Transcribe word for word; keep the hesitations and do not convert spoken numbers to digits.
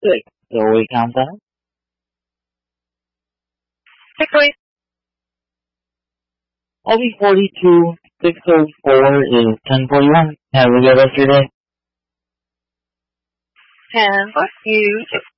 Good. So we count down. Six oh eight. L B forty-two six oh four is ten forty-one. Have a good rest of your day. And fuck you.